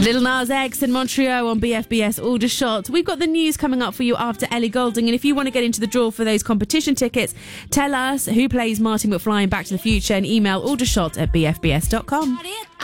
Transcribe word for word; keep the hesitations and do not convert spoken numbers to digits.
Lil Nas X and Montreal on B F B S Aldershot. We've got the news coming up for you after Ellie Goulding, and if you want to get into the draw for those competition tickets, tell us who plays Marty McFly in Back to the Future and email aldershot at b f b s dot com.